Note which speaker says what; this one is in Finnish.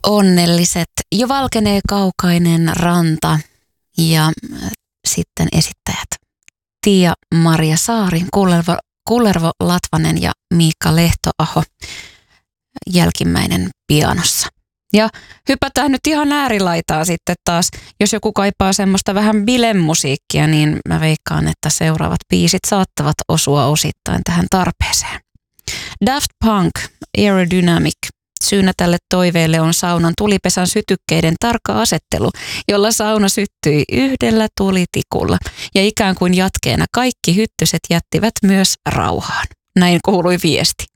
Speaker 1: onnelliset. Jo valkenee kaukainen ranta ja sitten esittäjät Tiia-Maria Saari, Kullervo Latvanen ja Miikka Lehtoaho, jälkimmäinen pianossa. Ja hypätään nyt ihan äärilaitaan sitten taas. Jos joku kaipaa semmoista vähän bilemusiikkia, niin mä veikkaan, että seuraavat biisit saattavat osua osittain tähän tarpeeseen. Daft Punk, Aerodynamic. Syynä tälle toiveelle on saunan tulipesän sytykkeiden tarkka asettelu, jolla sauna syttyi yhdellä tulitikulla. Ja ikään kuin jatkeena kaikki hyttyset jättivät myös rauhaan. Näin kuului viesti.